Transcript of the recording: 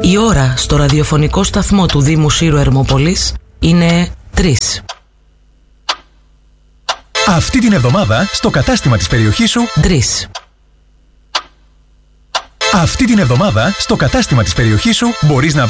Η ώρα στο ραδιοφωνικό σταθμό του Δήμου Σύρου Ερμόπολης είναι 3. Αυτή την εβδομάδα στο κατάστημα της περιοχής σου 3. Αυτή την εβδομάδα στο κατάστημα της περιοχής σου μπορείς να